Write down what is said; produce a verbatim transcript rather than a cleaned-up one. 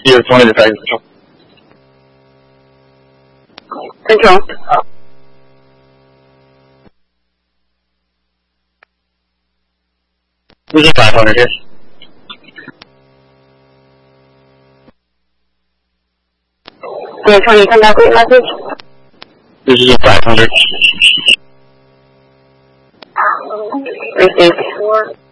第二中类的反应怎么说？ 分钟。 这是反方的， 对，创意看到会吗？ 这是反方的。 Receive.